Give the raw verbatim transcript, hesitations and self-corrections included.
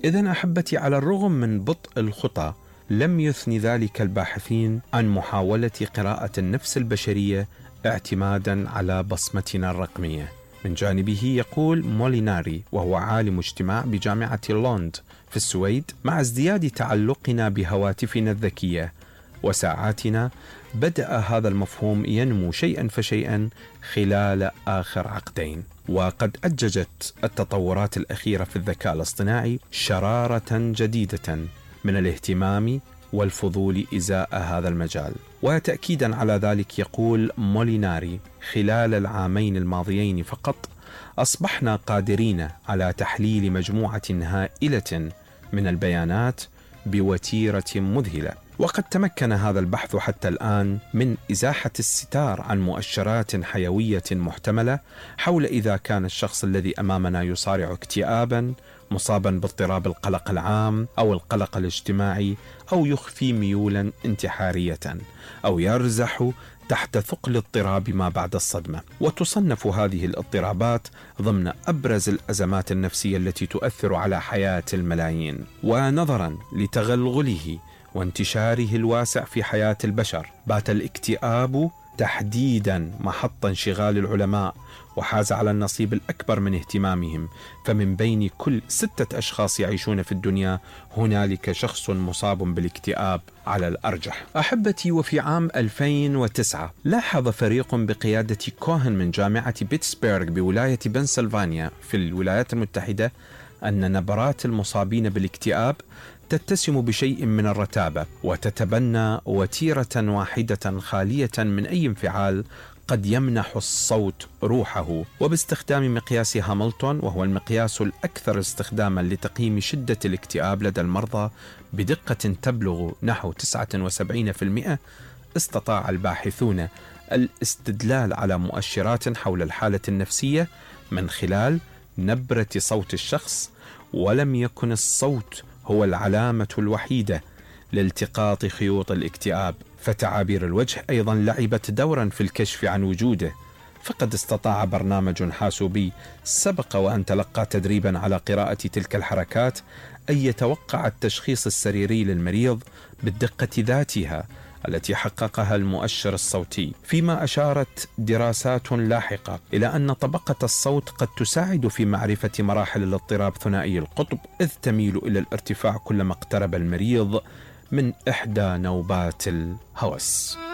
إذن أحبتي، على الرغم من بطء الخطى، لم يثني ذلك الباحثين عن محاولة قراءة النفس البشرية اعتمادا على بصمتنا الرقمية. من جانبه يقول موليناري، وهو عالم اجتماع بجامعة لوند في السويد: مع ازدياد تعلقنا بهواتفنا الذكية وساعاتنا، بدأ هذا المفهوم ينمو شيئا فشيئا خلال آخر عقدين، وقد أججت التطورات الأخيرة في الذكاء الاصطناعي شرارة جديدة من الاهتمام والفضول إزاء هذا المجال. وتأكيدا على ذلك يقول موليناري: خلال العامين الماضيين فقط أصبحنا قادرين على تحليل مجموعة هائلة من البيانات بوتيرة مذهلة، وقد تمكن هذا البحث حتى الآن من إزاحة الستار عن مؤشرات حيوية محتملة حول إذا كان الشخص الذي أمامنا يصارع اكتئابا، مصابا باضطراب القلق العام أو القلق الاجتماعي، أو يخفي ميولا انتحارية، أو يرزح تحت ثقل اضطراب ما بعد الصدمة. وتصنف هذه الاضطرابات ضمن أبرز الأزمات النفسية التي تؤثر على حياة الملايين. ونظرا لتغلغله وانتشاره الواسع في حياة البشر، بات الاكتئاب تحديدا محط انشغال العلماء، وحاز على النصيب الأكبر من اهتمامهم. فمن بين كل ستة أشخاص يعيشون في الدنيا هنالك شخص مصاب بالاكتئاب على الأرجح. أحبتي، وفي عام ألفين وتسعة لاحظ فريق بقيادة كوهن من جامعة بيتسبرغ بولاية بنسلفانيا في الولايات المتحدة أن نبرات المصابين بالاكتئاب تتسم بشيء من الرتابة، وتتبنى وتيرة واحدة خالية من أي انفعال قد يمنح الصوت روحه. وباستخدام مقياس هاملتون، وهو المقياس الأكثر استخداما لتقييم شدة الاكتئاب لدى المرضى بدقة تبلغ نحو تسعة وسبعين بالمئة، استطاع الباحثون الاستدلال على مؤشرات حول الحالة النفسية من خلال نبرة صوت الشخص. ولم يكن الصوت هو العلامة الوحيدة لالتقاط خيوط الاكتئاب، فتعابير الوجه أيضا لعبت دورا في الكشف عن وجوده. فقد استطاع برنامج حاسوبي سبق وأن تلقى تدريبا على قراءة تلك الحركات أن يتوقع التشخيص السريري للمريض بالدقة ذاتها التي حققها المؤشر الصوتي. فيما أشارت دراسات لاحقة إلى أن طبقة الصوت قد تساعد في معرفة مراحل الاضطراب ثنائي القطب، إذ تميل إلى الارتفاع كلما اقترب المريض من إحدى نوبات الهوس.